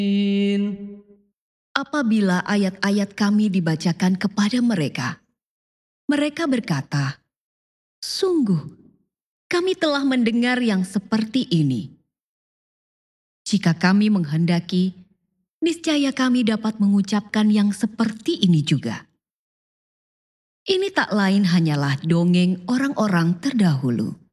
Apabila ayat-ayat kami dibacakan kepada mereka, mereka berkata, "Sungguh, kami telah mendengar yang seperti ini." Jika kami menghendaki, niscaya kami dapat mengucapkan yang seperti ini juga. Ini tak lain hanyalah dongeng orang-orang terdahulu.